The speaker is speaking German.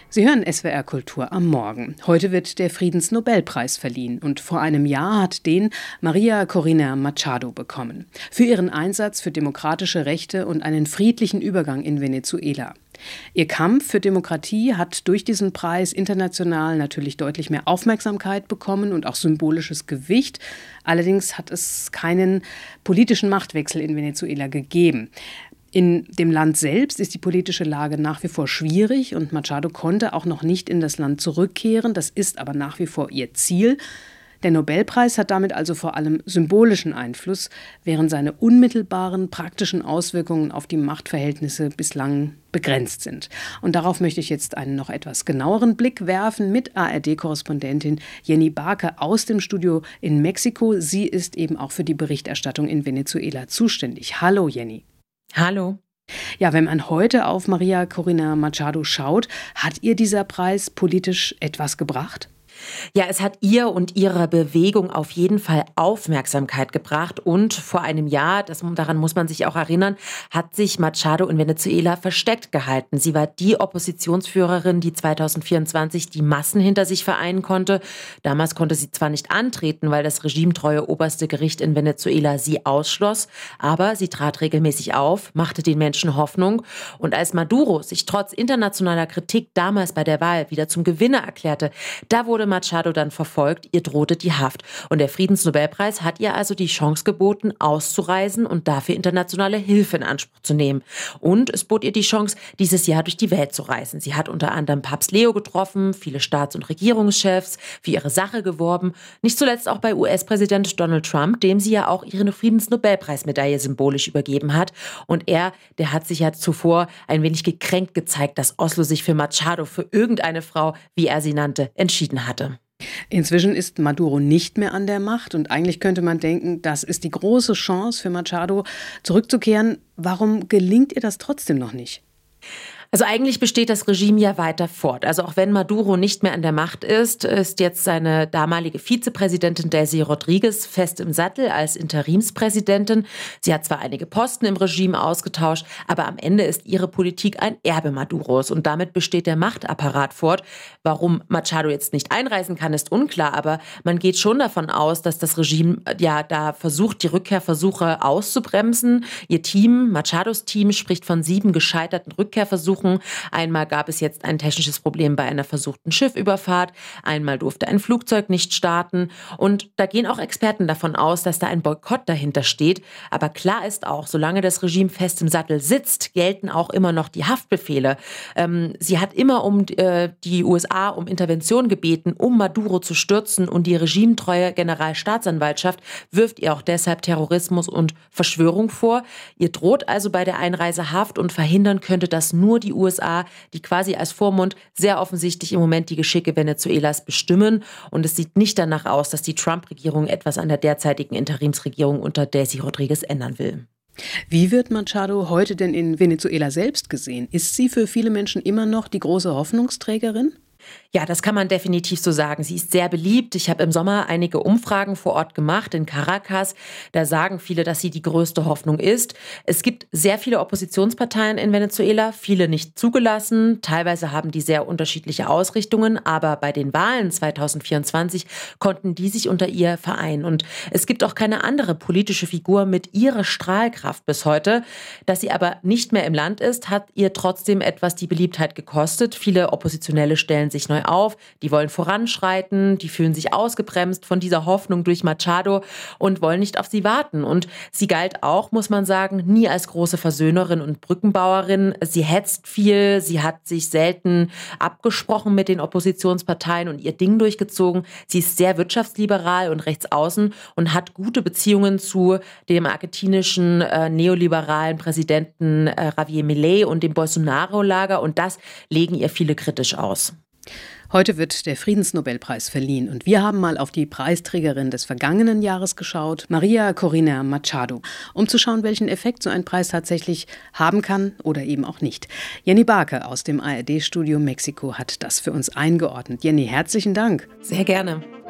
Sie hören SWR Kultur am Morgen. Heute wird der Friedensnobelpreis verliehen und vor einem Jahr hat den Maria Corina Machado bekommen. Für ihren Einsatz für demokratische Rechte und einen friedlichen Übergang in Venezuela. Ihr Kampf für Demokratie hat durch diesen Preis international natürlich deutlich mehr Aufmerksamkeit bekommen und auch symbolisches Gewicht. Allerdings hat es keinen politischen Machtwechsel in Venezuela gegeben. In dem Land selbst ist die politische Lage nach wie vor schwierig und Machado konnte auch noch nicht in das Land zurückkehren. Das ist aber nach wie vor ihr Ziel. Der Nobelpreis hat damit also vor allem symbolischen Einfluss, während seine unmittelbaren praktischen Auswirkungen auf die Machtverhältnisse bislang begrenzt sind. Und darauf möchte ich jetzt einen noch etwas genaueren Blick werfen mit ARD-Korrespondentin Jenny Barke aus dem Studio in Mexiko. Sie ist eben auch für die Berichterstattung in Venezuela zuständig. Hallo Jenny. Hallo. Ja, wenn man heute auf Maria Corina Machado schaut, hat ihr dieser Preis politisch etwas gebracht? Ja, es hat ihr und ihrer Bewegung auf jeden Fall Aufmerksamkeit gebracht und vor einem Jahr, daran muss man sich auch erinnern, hat sich Machado in Venezuela versteckt gehalten. Sie war die Oppositionsführerin, die 2024 die Massen hinter sich vereinen konnte. Damals konnte sie zwar nicht antreten, weil das regimetreue oberste Gericht in Venezuela sie ausschloss, aber sie trat regelmäßig auf, machte den Menschen Hoffnung und als Maduro sich trotz internationaler Kritik damals bei der Wahl wieder zum Gewinner erklärte, da wurde Machado dann verfolgt, ihr drohte die Haft. Und der Friedensnobelpreis hat ihr also die Chance geboten, auszureisen und dafür internationale Hilfe in Anspruch zu nehmen. Und es bot ihr die Chance, dieses Jahr durch die Welt zu reisen. Sie hat unter anderem Papst Leo getroffen, viele Staats- und Regierungschefs, für ihre Sache geworben. Nicht zuletzt auch bei US-Präsident Donald Trump, dem sie ja auch ihre Friedensnobelpreismedaille symbolisch übergeben hat. Und der hat sich ja zuvor ein wenig gekränkt gezeigt, dass Oslo sich für Machado, für irgendeine Frau, wie er sie nannte, entschieden hatte. Inzwischen ist Maduro nicht mehr an der Macht und eigentlich könnte man denken, das ist die große Chance für Machado zurückzukehren. Warum gelingt ihr das trotzdem noch nicht? Also eigentlich besteht das Regime ja weiter fort. Also auch wenn Maduro nicht mehr an der Macht ist jetzt seine damalige Vizepräsidentin Delcy Rodriguez fest im Sattel als Interimspräsidentin. Sie hat zwar einige Posten im Regime ausgetauscht, aber am Ende ist ihre Politik ein Erbe Maduros und damit besteht der Machtapparat fort. Warum Machado jetzt nicht einreisen kann, ist unklar, aber man geht schon davon aus, dass das Regime ja da versucht, die Rückkehrversuche auszubremsen. Ihr Team, Machados Team, spricht von 7 gescheiterten Rückkehrversuchen. Einmal gab es jetzt ein technisches Problem bei einer versuchten Schiffüberfahrt, einmal durfte ein Flugzeug nicht starten und da gehen auch Experten davon aus, dass da ein Boykott dahinter steht. Aber klar ist auch, solange das Regime fest im Sattel sitzt, gelten auch immer noch die Haftbefehle. Sie hat immer die USA um Intervention gebeten, um Maduro zu stürzen und die regimetreue Generalstaatsanwaltschaft wirft ihr auch deshalb Terrorismus und Verschwörung vor. Ihr droht also bei der Einreise Haft und verhindern könnte das nur die USA, die quasi als Vormund sehr offensichtlich im Moment die Geschicke Venezuelas bestimmen. Und es sieht nicht danach aus, dass die Trump-Regierung etwas an der derzeitigen Interimsregierung unter Delcy Rodriguez ändern will. Wie wird Machado heute denn in Venezuela selbst gesehen? Ist sie für viele Menschen immer noch die große Hoffnungsträgerin? Ja, das kann man definitiv so sagen. Sie ist sehr beliebt. Ich habe im Sommer einige Umfragen vor Ort gemacht in Caracas. Da sagen viele, dass sie die größte Hoffnung ist. Es gibt sehr viele Oppositionsparteien in Venezuela, viele nicht zugelassen. Teilweise haben die sehr unterschiedliche Ausrichtungen. Aber bei den Wahlen 2024 konnten die sich unter ihr vereinen. Und es gibt auch keine andere politische Figur mit ihrer Strahlkraft bis heute. Dass sie aber nicht mehr im Land ist, hat ihr trotzdem etwas die Beliebtheit gekostet. Viele Oppositionelle stellen sich neu auf, die wollen voranschreiten, die fühlen sich ausgebremst von dieser Hoffnung durch Machado und wollen nicht auf sie warten. Und sie galt auch, muss man sagen, nie als große Versöhnerin und Brückenbauerin. Sie hetzt viel, sie hat sich selten abgesprochen mit den Oppositionsparteien und ihr Ding durchgezogen. Sie ist sehr wirtschaftsliberal und rechtsaußen und hat gute Beziehungen zu dem argentinischen neoliberalen Präsidenten Javier Milei und dem Bolsonaro-Lager und das legen ihr viele kritisch aus. Heute wird der Friedensnobelpreis verliehen und wir haben mal auf die Preisträgerin des vergangenen Jahres geschaut, Maria Corina Machado, um zu schauen, welchen Effekt so ein Preis tatsächlich haben kann oder eben auch nicht. Jenny Barke aus dem ARD-Studio Mexiko hat das für uns eingeordnet. Jenny, herzlichen Dank. Sehr gerne.